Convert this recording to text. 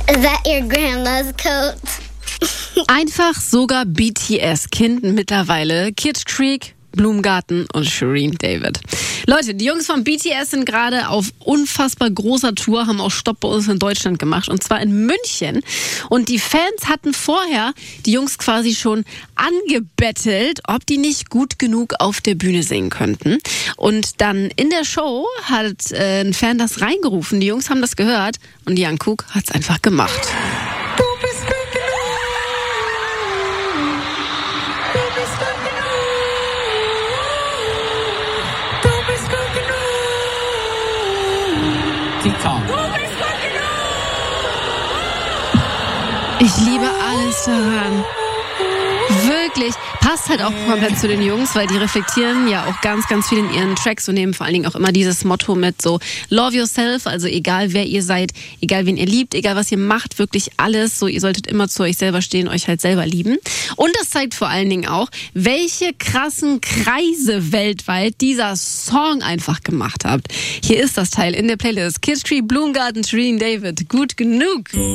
Is that your grandma's coat? Einfach sogar BTS-Kind mittlerweile. Kid Creek, Blumengarten und Shirin David. Leute, die Jungs von BTS sind gerade auf unfassbar großer Tour, haben auch Stopp bei uns in Deutschland gemacht, und zwar in München. Und die Fans hatten vorher die Jungs quasi schon angebettelt, ob die nicht gut genug auf der Bühne singen könnten. Und dann in der Show hat ein Fan das reingerufen, die Jungs haben das gehört und Jungkook hat es einfach gemacht. Ich liebe alles daran. Wirklich. Passt halt auch komplett zu den Jungs, weil die reflektieren ja auch ganz, ganz viel in ihren Tracks und nehmen vor allen Dingen auch immer dieses Motto mit, so love yourself, also egal wer ihr seid, egal wen ihr liebt, egal was ihr macht, wirklich alles, so ihr solltet immer zu euch selber stehen, euch halt selber lieben. Und das zeigt vor allen Dingen auch, welche krassen Kreise weltweit dieser Song einfach gemacht hat. Hier ist das Teil in der Playlist. Kid Creek, Blumengarten, Shirin David, gut genug.